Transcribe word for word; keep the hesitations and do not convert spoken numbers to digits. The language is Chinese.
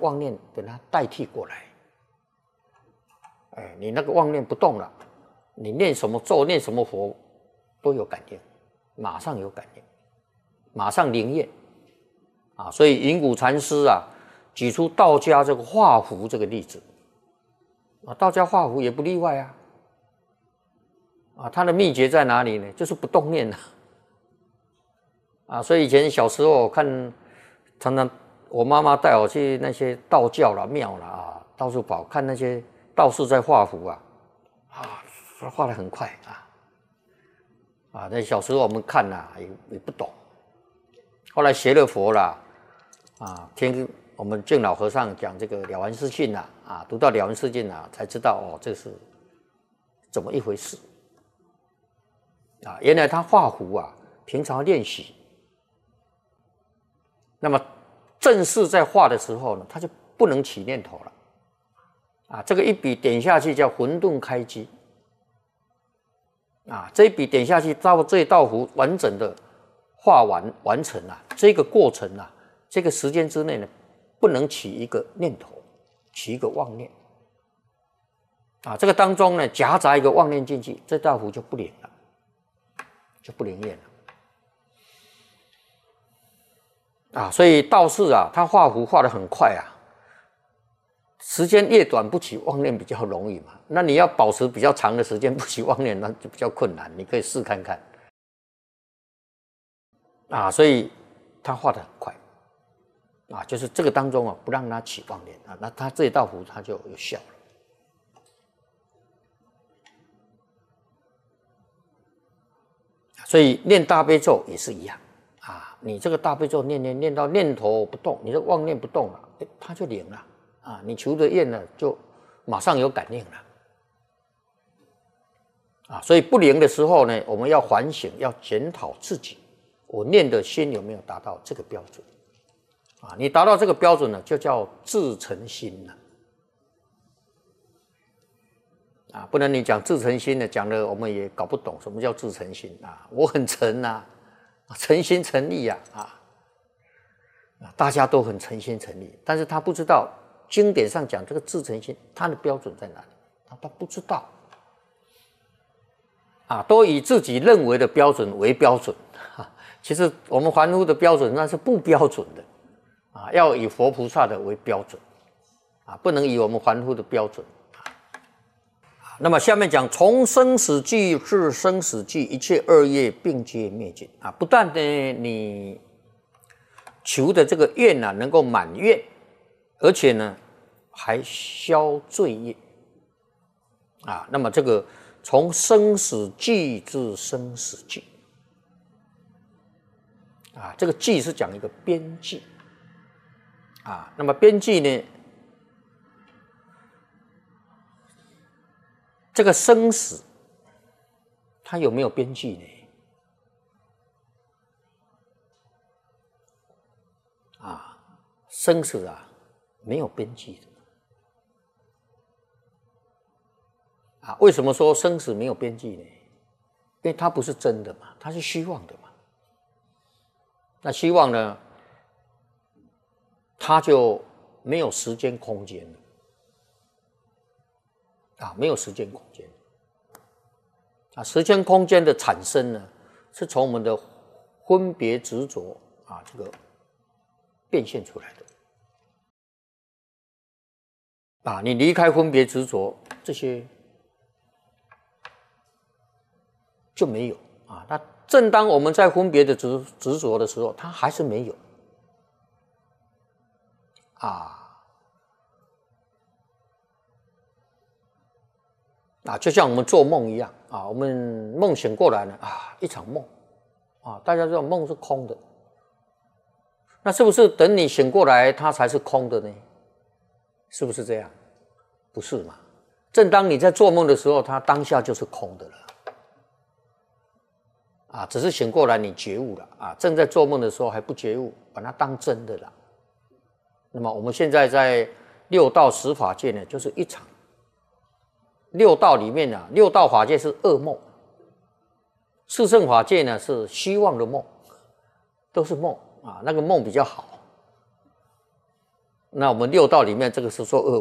妄念给它代替过来。哎，你那个妄念不动了，你念什么咒、念什么佛都有感应，马上有感应，马上灵验啊！所以云谷禅师啊，举出道家这个画符这个例子啊，道家画符也不例外啊。啊，它的秘诀在哪里呢？就是不动念啊。啊，所以以前小时候我看，常常我妈妈带我去那些道教啦、庙啦啊，到处跑，看那些道士在画符啊，啊，画得很快啊，啊，那小时候我们看呐、啊，也也不懂，后来学了佛啦，啊，听我们净老和尚讲这个《了凡四训》呐，啊，读到《了凡四训》呐，才知道哦，这是怎么一回事啊？原来他画符啊，平常练习。那么正式在画的时候呢，他就不能起念头了，啊，这个一笔点下去叫混沌开机，啊，这一笔点下去到这一道符完整的画完完成了，这个过程啊，这个时间之内呢，不能起一个念头，起一个妄念，啊，这个当中呢夹杂一个妄念进去，这道符就不灵了，就不灵验了。啊，所以道士啊，他画符画得很快啊，时间越短不起妄念比较容易嘛。那你要保持比较长的时间不起妄念，那就比较困难。你可以试看看。啊，所以他画得很快，啊，就是这个当中啊，不让他起妄念啊，那他这一道符他就有效了。所以念大悲咒也是一样。啊，你这个大悲咒念念念到念头不动，你的妄念不动了，哎，它就灵了啊！你求的愿呢，就马上有感应了啊！所以不灵的时候呢，我们要反省，要检讨自己，我念的心有没有达到这个标准啊？你达到这个标准呢，就叫自诚心了啊！不能你讲自诚心呢，讲的我们也搞不懂什么叫自诚心啊！我很诚啊。诚心诚意啊啊！大家都很诚心诚意，但是他不知道经典上讲这个自诚心，他的标准在哪里？他他不知道啊，都以自己认为的标准为标准。啊、其实我们凡夫的标准那是不标准的啊，要以佛菩萨的为标准啊，不能以我们凡夫的标准。那么下面讲，从生死际至生死际，一切恶业并皆灭尽啊！不但呢，你求的这个愿啊能够满愿，而且呢还消罪业啊。那么这个从生死际至生死际啊，这个际是讲一个边际啊。那么边际呢？这个生死，它有没有边际呢？啊，生死啊，没有边际的。啊，为什么说生死没有边际呢？因为它不是真的嘛，它是虚妄的嘛。那虚妄呢，它就没有时间空间了。啊，没有时间空间啊，时间空间的产生呢，是从我们的分别执着啊这个变现出来的啊。你离开分别执着，这些就没有啊。那正当我们在分别的执执着的时候，它还是没有啊。啊，就像我们做梦一样啊，我们梦醒过来呢啊，一场梦啊，大家知道梦是空的，那是不是等你醒过来，它才是空的呢？是不是这样？不是嘛？正当你在做梦的时候，它当下就是空的了啊，只是醒过来你觉悟了啊，正在做梦的时候还不觉悟，把它当真的了。那么我们现在在六道十法界呢，就是一场。六道里面啊，六道法界是噩梦，四圣法界呢是虚妄的梦，都是梦啊。那个梦比较好那我们六道里面，这个是做恶